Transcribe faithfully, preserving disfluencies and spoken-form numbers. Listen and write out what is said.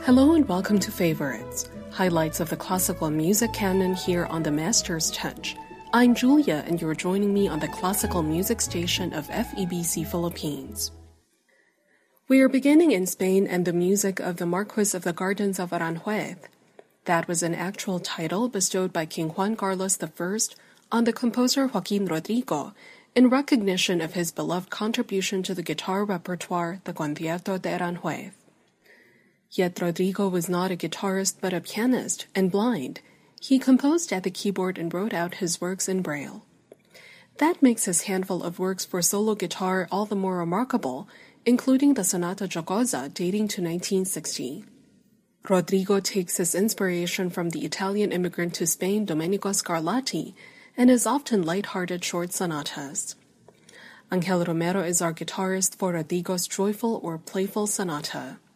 Hello and welcome to Favorites, highlights of the classical music canon here on the Master's Touch. I'm Julia and you're joining me on the classical music station of F E B C Philippines. We are beginning in Spain and the music of the Marquis of the Gardens of Aranjuez. That was an actual title bestowed by King Juan Carlos the First on the composer Joaquin Rodrigo in recognition of his beloved contribution to the guitar repertoire, the Concierto de Aranjuez. Yet Rodrigo was not a guitarist but a pianist, and blind. He composed at the keyboard and wrote out his works in Braille. That makes his handful of works for solo guitar all the more remarkable, including the Sonata Giocosa dating to nineteen sixty. Rodrigo takes his inspiration from the Italian immigrant to Spain Domenico Scarlatti and his often light-hearted short sonatas. Angel Romero is our guitarist for Rodrigo's joyful or playful sonata.